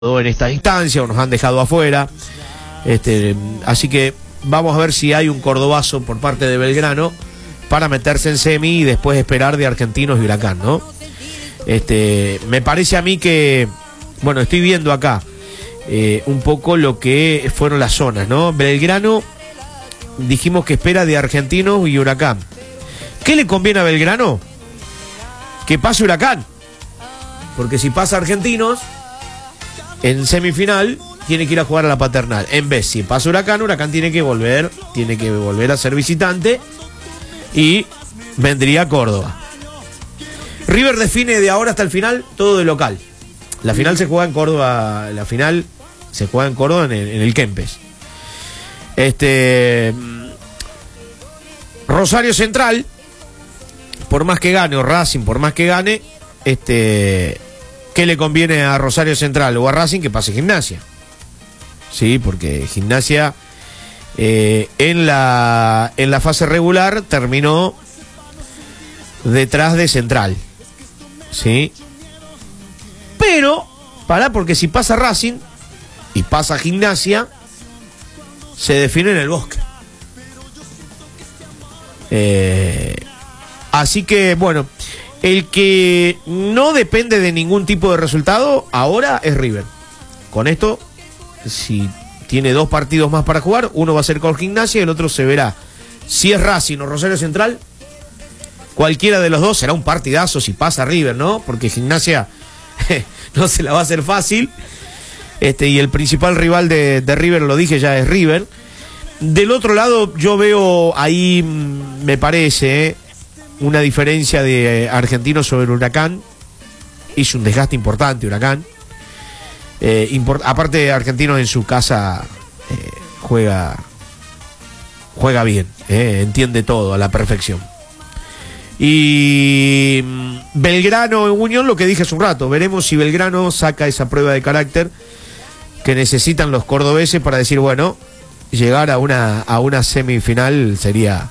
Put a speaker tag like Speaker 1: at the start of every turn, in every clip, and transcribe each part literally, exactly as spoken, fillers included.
Speaker 1: en esta instancia o nos han dejado afuera, este, así que vamos a ver si hay un cordobazo por parte de Belgrano para meterse en semi y después esperar de Argentinos y Huracán, ¿no? Este, me parece a mí que, bueno, estoy viendo acá eh, un poco lo que fueron las zonas, ¿no? Belgrano, dijimos que espera de Argentinos y Huracán. ¿Qué le conviene a Belgrano? Que pase Huracán, porque si pasa Argentinos en semifinal tiene que ir a jugar a la Paternal. En vez, si pasa Huracán, Huracán tiene que volver, tiene que volver a ser visitante y vendría Córdoba. River define de ahora hasta el final todo de local. La final se juega en Córdoba, la final se juega en Córdoba en el, en el Kempes. Este Rosario Central, por más que gane, o Racing, por más que gane, este ¿qué le conviene a Rosario Central o a Racing? Que pase Gimnasia. Sí, porque Gimnasia eh, en la en la fase regular terminó detrás de Central. Sí. Pero, pará, porque si pasa Racing y pasa Gimnasia, se define en el Bosque. Eh, así que, bueno, el que no depende de ningún tipo de resultado ahora es River. Con esto, si tiene dos partidos más para jugar, uno va a ser con Gimnasia y el otro se verá. Si es Racing o Rosario Central, cualquiera de los dos será un partidazo si pasa River, ¿no? Porque Gimnasia no se la va a hacer fácil. Este, y el principal rival de, de River, lo dije ya, es River. Del otro lado, yo veo ahí, me parece, ¿eh? una diferencia de Argentinos sobre Huracán. Hizo un desgaste importante Huracán. Eh, import, aparte, Argentinos en su casa eh, juega juega bien, eh, entiende todo a la perfección. Y Belgrano en Unión, lo que dije hace un rato, veremos si Belgrano saca esa prueba de carácter que necesitan los cordobeses para decir, bueno, llegar a una, a una semifinal sería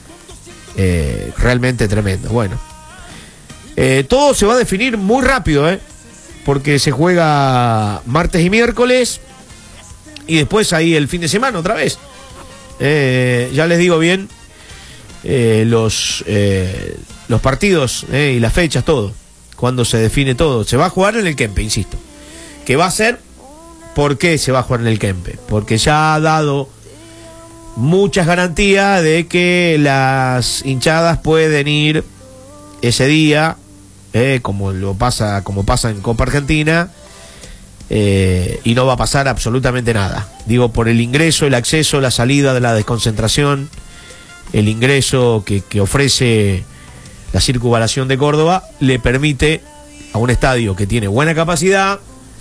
Speaker 1: eh, realmente tremendo. Bueno, eh, todo se va a definir muy rápido, ¿eh? Porque se juega martes y miércoles y después ahí el fin de semana otra vez. Eh, ya les digo bien eh, los, eh, los partidos eh, y las fechas, todo. Cuando se define todo. Se va a jugar en el Kempe, insisto. ¿Qué va a ser? ¿Por qué se va a jugar en el Kempe? Porque ya ha dado muchas garantías de que las hinchadas pueden ir ese día, eh, como lo pasa, como pasa en Copa Argentina, eh, y no va a pasar absolutamente nada. Digo, por el ingreso, el acceso, la salida de la desconcentración, el ingreso que, que ofrece la circunvalación de Córdoba, le permite a un estadio que tiene buena capacidad,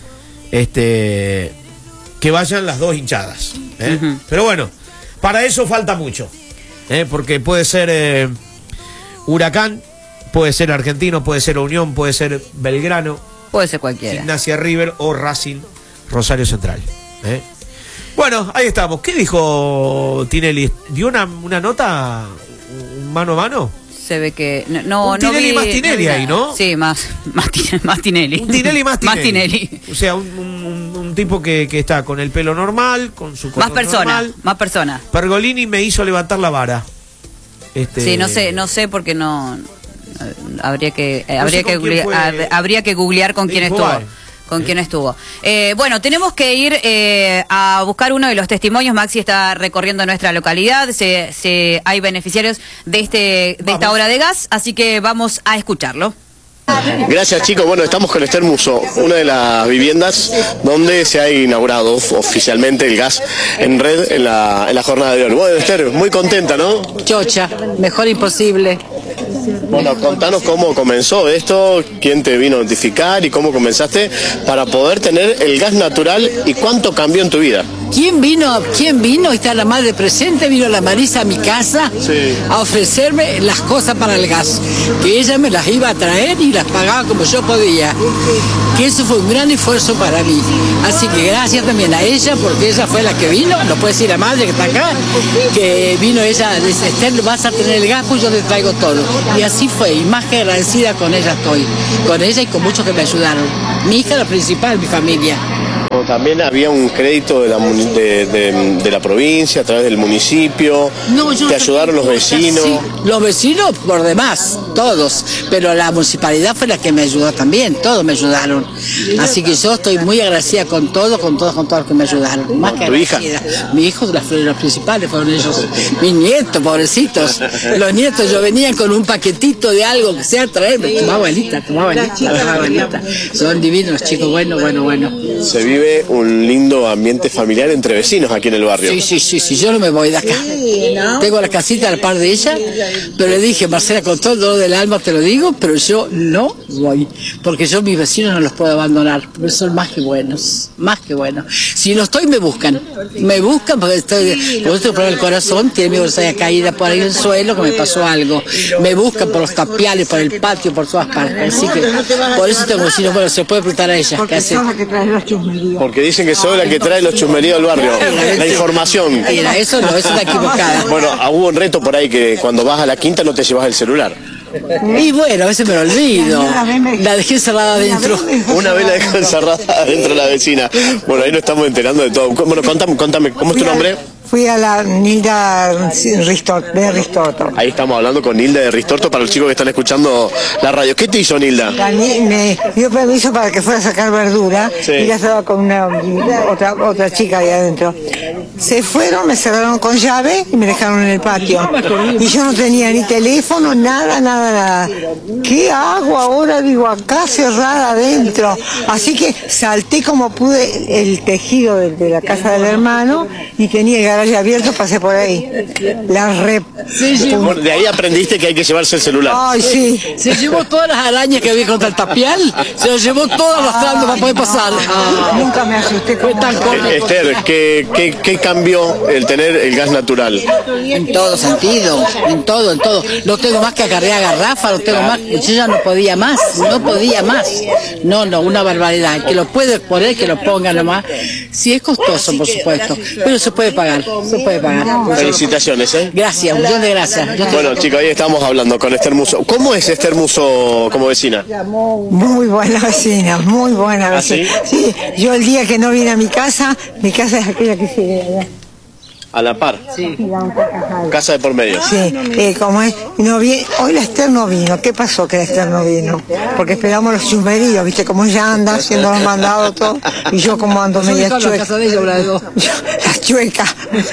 Speaker 1: este, que vayan las dos hinchadas, ¿eh? Uh-huh. Pero bueno, para eso falta mucho, ¿eh? Porque puede ser eh, Huracán, puede ser Argentino, puede ser Unión, puede ser Belgrano,
Speaker 2: puede ser cualquiera,
Speaker 1: Gimnasia, River o Racing, Rosario Central, ¿eh? Bueno, ahí estamos. ¿Qué dijo Tinelli? ¿Dio una, una nota mano a mano?
Speaker 2: Se ve que no, no,
Speaker 1: un Tinelli
Speaker 2: no vi,
Speaker 1: más Tinelli
Speaker 2: no
Speaker 1: ahí, ¿no?
Speaker 2: Sí, más más, más Tinelli.
Speaker 1: Un Tinelli más Tinelli.
Speaker 2: Más Tinelli.
Speaker 1: O sea, un, un, un tipo que, que está con el pelo normal, con su color
Speaker 2: más persona,
Speaker 1: normal.
Speaker 2: Más persona.
Speaker 1: Pergolini me hizo levantar la vara. Este...
Speaker 2: Sí, no sé, no sé porque no habría que eh,
Speaker 1: no
Speaker 2: habría
Speaker 1: sé
Speaker 2: que
Speaker 1: fue...
Speaker 2: hab, habría que googlear con quién estuvo. Ay. Con quién estuvo. Eh, bueno, tenemos que ir eh, a buscar uno de los testimonios. Maxi está recorriendo nuestra localidad. Se, se, hay beneficiarios de, este, de esta obra de gas, así que vamos a escucharlo.
Speaker 3: Gracias, chicos. Bueno, estamos con Esther Musso, una de las viviendas donde se ha inaugurado oficialmente el gas en red en la, en la jornada de hoy. Bueno, Esther, muy contenta, ¿no?
Speaker 4: Chocha, mejor imposible.
Speaker 3: Bueno, contanos cómo comenzó esto, quién te vino a notificar y cómo comenzaste para poder tener el gas natural y cuánto cambió en tu vida.
Speaker 4: ¿Quién vino? ¿Quién vino? Está la madre presente, vino la Marisa a mi casa, sí, a ofrecerme las cosas para el gas, que ella me las iba a traer y las pagaba como yo podía, que eso fue un gran esfuerzo para mí. Así que gracias también a ella, porque ella fue la que vino, no puede decir la madre que está acá, que vino ella, dice, Esther, vas a tener el gas, pues yo te traigo todo. Y así fue, y más que agradecida con ella estoy, con ella y con muchos que me ayudaron. Mi hija la principal, mi familia.
Speaker 3: Bueno, también había un crédito de la, de, de, de la provincia, a través del municipio.
Speaker 4: No, yo
Speaker 3: ¿Te
Speaker 4: no
Speaker 3: ayudaron los vecinos?
Speaker 4: Sí, los vecinos por demás, todos. Pero la municipalidad fue la que me ayudó también, todos me ayudaron. Así que yo estoy muy agradecida con todos, con todos, con todos los que me ayudaron. Más que
Speaker 3: ¿Tu hija?
Speaker 4: Mi hijo, las, los principales fueron ellos. Mis nietos, pobrecitos. Los nietos, yo venía con un paquetito de algo que sea traerme. Tu abuelita, tu abuelita, tu abuelita. Son divinos los chicos, bueno, bueno, bueno.
Speaker 3: Se vive un lindo ambiente familiar entre vecinos aquí en el barrio.
Speaker 4: Sí, sí, sí, sí, yo no me voy de acá. Tengo la casita al par de ella, pero le dije, Marcela, con todo el dolor del alma te lo digo, pero yo no voy, porque yo mis vecinos no los puedo abandonar, porque son más que buenos, más que buenos. Si no estoy, me buscan, me buscan porque estoy, como estoy por el corazón, tiene mi bolsa caída por ahí en el suelo, que me pasó algo. Me buscan por los tapiales, por el patio, por todas partes. Así que, por eso tengo vecinos, bueno, se puede preguntar a ella. ¿Qué hace?
Speaker 3: Porque dicen que soy la que trae los chusmeríos al barrio, la información.
Speaker 4: Mira, eso no, eso está equivocada.
Speaker 3: Bueno, hubo un reto por ahí que cuando vas a la quinta no te llevas el celular.
Speaker 4: Y bueno, a veces me lo olvido. La dejé encerrada adentro.
Speaker 3: Una vez la dejó encerrada adentro de la vecina. Bueno, ahí nos estamos enterando de todo. Bueno, contame, contame, ¿cómo es tu nombre?
Speaker 5: Fui a la Nilda Ristorto, de Ristorto.
Speaker 3: Ahí estamos hablando con Nilda de Ristorto para los chicos que están escuchando la radio. ¿Qué te hizo Nilda?
Speaker 5: La, me dio permiso para que fuera a sacar verdura.
Speaker 3: Sí.
Speaker 5: Y ya estaba con una otra otra chica ahí adentro. Se fueron, me cerraron con llave y me dejaron en el patio. Y yo no tenía ni teléfono, nada, nada, nada. ¿Qué hago ahora? Digo, acá cerrada adentro. Así que salté como pude el tejido de, de la casa del hermano y tenía el garaje abierto, pasé por ahí. La re...
Speaker 3: Bueno, de ahí aprendiste que hay que llevarse el celular.
Speaker 5: Ay, sí.
Speaker 4: Se llevó todas las arañas que había contra el tapial, se las llevó todas arrastrando para poder pasar.
Speaker 5: Ah, nunca me asusté con
Speaker 4: tan
Speaker 3: Eh, Esther, ¿qué, qué, ¿qué cambió el tener el gas natural?
Speaker 4: En todo sentido, en todo, en todo. No tengo más que acarrear garrafa, no tengo más, yo ya no podía más, no podía más. No, no, una barbaridad. El que lo puede poner, que lo ponga nomás. Sí, es costoso, por supuesto, pero se puede pagar, se puede pagar.
Speaker 3: Felicitaciones, ¿eh?
Speaker 4: Gracias, un millón de gracias. Yo te-
Speaker 3: Bueno, chicos, ahí estamos hablando con Esther Musso. ¿Cómo es Esther Musso como vecina?
Speaker 5: Muy buena vecina, muy buena
Speaker 3: ¿Ah,
Speaker 5: vecina. Sí, yo el día que no vine a mi casa, mi casa es aquella que sigue allá.
Speaker 3: A la par.
Speaker 4: Sí.
Speaker 3: Casa de por medio.
Speaker 5: Sí, eh, como es, no vi, hoy la Esther no vino. ¿Qué pasó que la Esther no vino? Porque esperamos los chusmeríos, ¿viste? Como ella anda haciendo los mandados, todo. Y yo como ando media
Speaker 4: La
Speaker 5: chueca.
Speaker 4: casa de ella, la de dos.
Speaker 5: Yo, la chueca.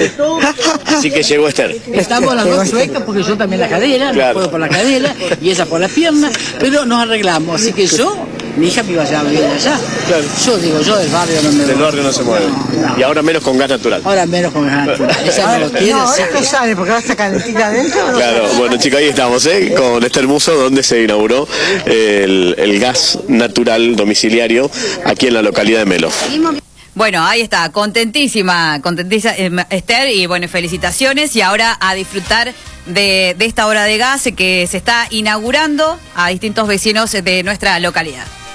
Speaker 3: Así que llegó Esther.
Speaker 4: Estamos las dos chuecas porque yo también la cadera,
Speaker 3: Claro.
Speaker 4: no puedo por la cadera y ella por la pierna, pero nos arreglamos. Así que yo, mi hija me iba a vivir allá.
Speaker 3: Claro.
Speaker 4: Yo digo, yo del barrio no me
Speaker 3: Del
Speaker 4: voy.
Speaker 3: barrio no se mueve. Y ahora menos con gas natural.
Speaker 4: Ahora menos con gas natural. Ella me lo quiere.
Speaker 5: No,
Speaker 4: sí.
Speaker 5: esto sale porque va a estar calentita adentro. ¿No?
Speaker 3: Claro, bueno chicos, ahí estamos, ¿eh? Con Esther Musso, donde se inauguró el, el gas natural domiciliario aquí en la localidad de Melo.
Speaker 2: Bueno, ahí está, contentísima, contentísima eh, Esther, y bueno, felicitaciones, y ahora a disfrutar de, de esta hora de gas que se está inaugurando a distintos vecinos de nuestra localidad.